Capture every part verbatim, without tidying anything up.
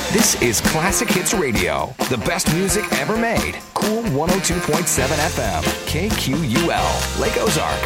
This is Classic Hits Radio, the best music ever made. Cool one oh two point seven F M, K Q U L, Lake Ozark.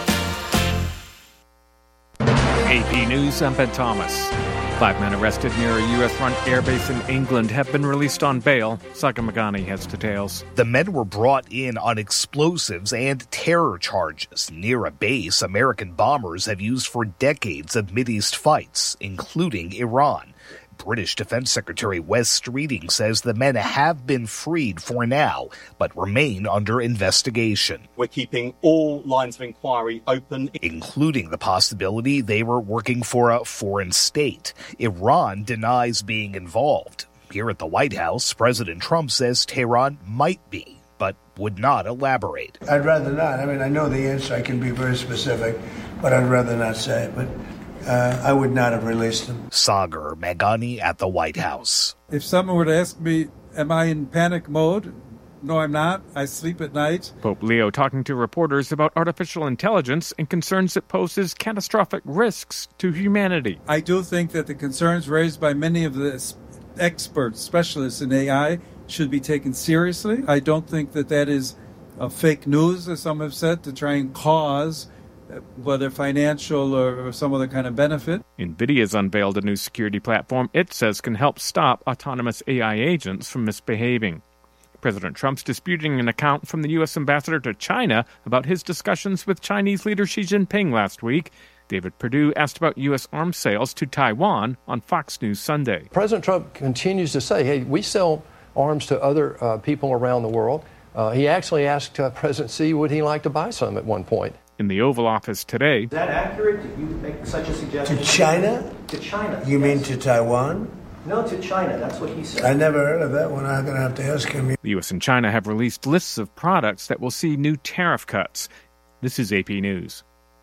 A P News, I'm Ben Thomas. Five men arrested near a U S-run airbase in England have been released on bail. Saka Magani has details. The men were brought in on explosives and terror charges near a base American bombers have used for decades of Mideast fights, including Iran. British Defense Secretary Wes Streeting says the men have been freed for now, but remain under investigation. We're keeping all lines of inquiry open, including the possibility they were working for a foreign state. Iran denies being involved. Here at the White House, President Trump says Tehran might be, but would not elaborate. I'd rather not. I mean, I know the answer. I can be very specific, but I'd rather not say it. But Uh, I would not have released them. Sagar Magani at the White House. If someone were to ask me, am I in panic mode? No, I'm not. I sleep at night. Pope Leo talking to reporters about artificial intelligence and concerns it poses catastrophic risks to humanity. I do think that the concerns raised by many of the experts, specialists in A I, should be taken seriously. I don't think that that is a fake news, as some have said, to try and cause whether financial or some other kind of benefit. NVIDIA's unveiled a new security platform it says can help stop autonomous A I agents from misbehaving. President Trump's disputing an account from the U S ambassador to China about his discussions with Chinese leader Xi Jinping last week. David Perdue asked about U S arms sales to Taiwan on Fox News Sunday. President Trump continues to say, hey, we sell arms to other uh, people around the world. Uh, he actually asked uh, President Xi would he like to buy some at one point. In the Oval Office today. Is that accurate? Did you make such a suggestion? To China? To China. You yes. mean to Taiwan? No, to China. That's what he said. I never heard of that one. I'm going to have to ask him. The U S and China have released lists of products that will see new tariff cuts. This is A P News.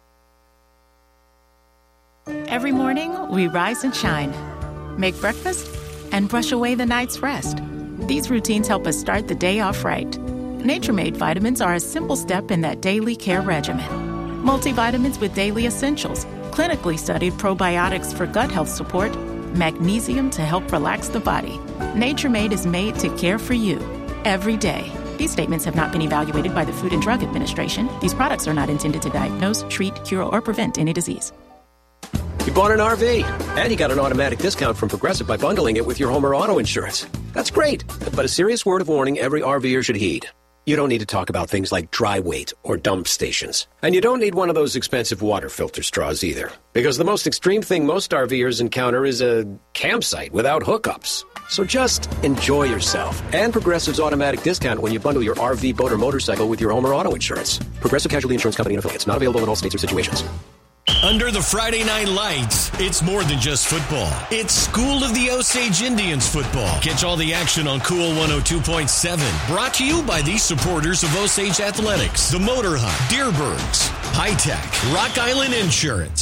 Every morning, we rise and shine, make breakfast, and brush away the night's rest. These routines help us start the day off right. Nature Made vitamins are a simple step in that daily care regimen. Multivitamins with daily essentials, clinically studied probiotics for gut health support, magnesium to help relax the body. Nature Made is made to care for you every day. These statements have not been evaluated by the Food and Drug Administration. These products are not intended to diagnose, treat, cure, or prevent any disease. You bought an R V, and you got an automatic discount from Progressive by bundling it with your home or auto insurance. That's great, but a serious word of warning every RVer should heed. You don't need to talk about things like dry weight or dump stations. And you don't need one of those expensive water filter straws either. Because the most extreme thing most RVers encounter is a campsite without hookups. So just enjoy yourself. And Progressive's automatic discount when you bundle your R V, boat, or motorcycle with your home or auto insurance. Progressive Casualty Insurance Company and affiliates. Not available in all states or situations. Under the Friday Night Lights, it's more than just football. It's School of the Osage Indians football. Catch all the action on Cool one oh two point seven. Brought to you by these supporters of Osage Athletics, the Motor Hut, Deerbergs, High Tech, Rock Island Insurance.